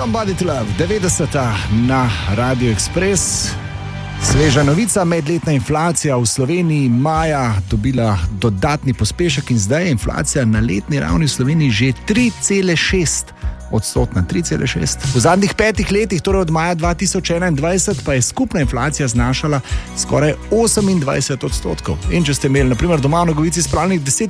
Somebody to Love, 90. na Radio Express. Sveža novica, medletna inflacija v Sloveniji maja dobila dodatni pospešek in zdaj je inflacija na letni ravni v Sloveniji že 3,6%. 3,6. V zadnjih 5 letih, torej od maja 2021, pa je skupna inflacija znašala skoraj 28%. In če ste imeli, na primer, doma v nogavici spravljenih 10